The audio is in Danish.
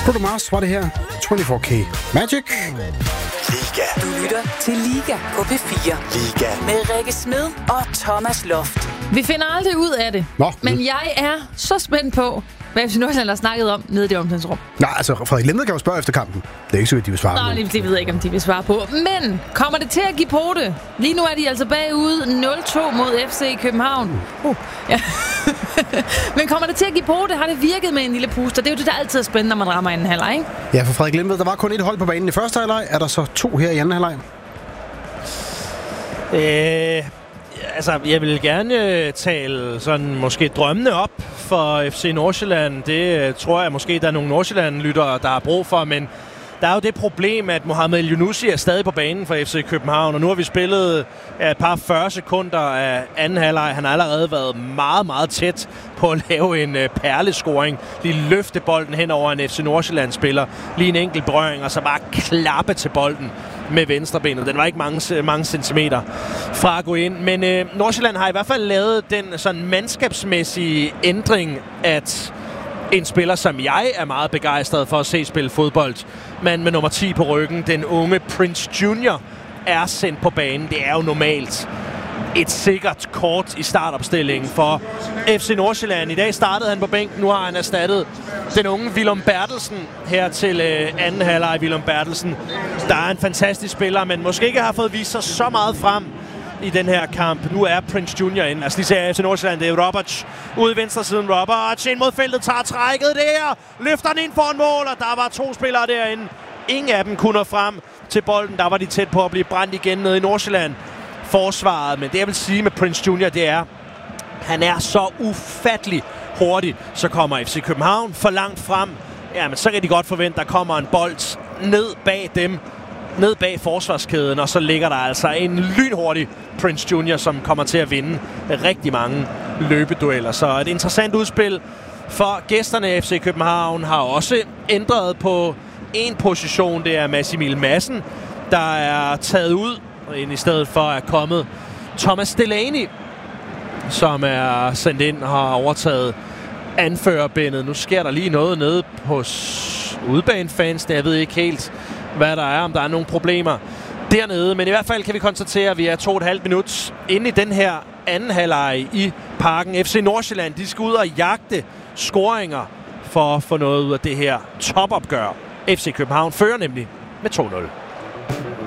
Bruno Mars var det her. 24K Magic. Liga. Du lytter til Liga på P4. Liga. Med Rikke Smed og Thomas Loft. Vi finder aldrig ud af det. Men jeg er så spændt på, hvad FC Nordsjælland har snakket om nede i det omklædningsrum. Nej, altså Frederik Lemved kan jo spørge efter kampen. Det er ikke sikkert, de vil svare på. Nej, det ved jeg ikke, om de vil svare på. Men kommer det til at give pote? Lige nu er de altså bagud 0-2 mod FC København. Ja. Men kommer det til at give pote? Har det virket med en lille puster? Det er jo det, der altid er spændende, når man rammer anden halvleg, ikke? Ja, for Frederik Lemved, der var kun et hold på banen i første halvleg. Er der så 2 her i anden halvleg? Altså, jeg vil gerne tale sådan måske drømmene op for FC Nordsjælland. Det tror jeg måske, der er nogle Nordsjælland-lyttere, der har brug for, men der er jo det problem, at Mohamed El-Yunusi er stadig på banen for FC København, og nu har vi spillet et par 40 sekunder af anden halvleg. Han har allerede været meget, meget tæt på at lave en perlescoring. Lige løfte bolden hen over en FC Nordsjælland-spiller. Lige en enkelt berøring, og så bare klappe til bolden med venstrebenet. Den var ikke mange centimeter fra at gå ind. Men Nordsjælland har i hvert fald lavet den sådan mandskabsmæssige ændring, at en spiller, som jeg er meget begejstret for at se spille fodbold, men med nummer 10 på ryggen, den unge Prince Junior, er sendt på banen. Det er jo normalt et sikkert kort i startopstillingen for FC Nordsjælland. I dag startede han på bænken, nu har han erstattet den unge Willum Bertelsen her til anden halvleg. Willum Bertelsen, der er en fantastisk spiller, men måske ikke har fået vist sig så meget frem i den her kamp. Nu er Prince Junior inde. Altså lige ser FC Nordsjælland, det er Roberts ude i venstre siden. Roberts ind mod feltet, tager trækket der, løfter den ind for en mål, og der var 2 spillere derinde. Ingen af dem kunne nå frem til bolden. Der var de tæt på at blive brændt igen nede i Nordsjælland forsvaret. Men det jeg vil sige med Prince Junior, det er, han er så ufattelig hurtig. Så kommer FC København for langt frem. Jamen, så kan de godt forvente, der kommer en bold ned bag dem, ned bag forsvarskæden, og så ligger der altså en lynhurtig Prince Junior, som kommer til at vinde rigtig mange løbedueller. Så et interessant udspil for gæsterne. FC København har også ændret på en position. Det er Mads Emil Madsen, der er taget ud, og i stedet for er kommet Thomas Delaney, som er sendt ind og har overtaget anførerbindet. Nu sker der lige noget nede hos udbanefans. Jeg ved ikke helt, hvad der er, om der er nogle problemer dernede. Men i hvert fald kan vi konstatere, at vi er 2,5 minutter inde i den her anden halvleg i Parken. FC Nordsjælland, de skal ud og jagte scoringer for at få noget ud af det her topopgør. FC København fører nemlig med 2-0.